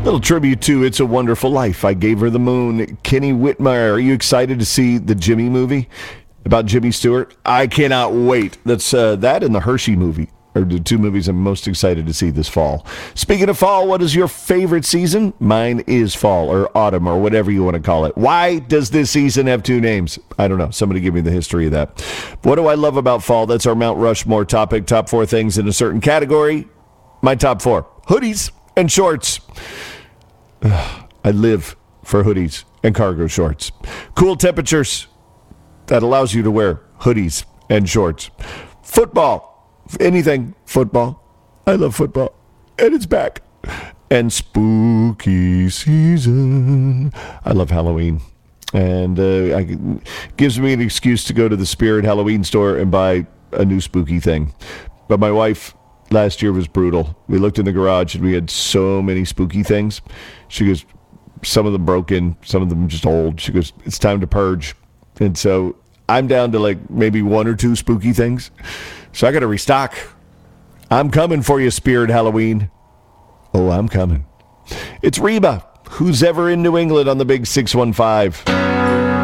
Little tribute to It's a Wonderful Life. I Gave Her the Moon. Kenny Whitmire, are you excited to see the Jimmy movie about Jimmy Stewart? I cannot wait. That's that and the Hershey movie are the two movies I'm most excited to see this fall. Speaking of fall, what is your favorite season? Mine is fall or autumn or whatever you want to call it. Why does this season have two names? I don't know. Somebody give me the history of that. What do I love about fall? That's our Mount Rushmore topic. Top 4 things in a certain category. My top 4. Hoodies and shorts. I live for hoodies and cargo shorts. Cool temperatures. That allows you to wear hoodies and shorts. Football. Anything football. I love football. And it's back. And spooky season. I love Halloween. And it gives me an excuse to go to the Spirit Halloween store and buy a new spooky thing. But my wife last year was brutal. We looked in the garage and we had so many spooky things. She goes, some of them broken, some of them just old. She goes, it's time to purge. And so I'm down to like maybe 1 or 2 spooky things. So I got to restock. I'm coming for you, Spirit Halloween. Oh, I'm coming. It's Reba. Who's ever in New England on the Big 615?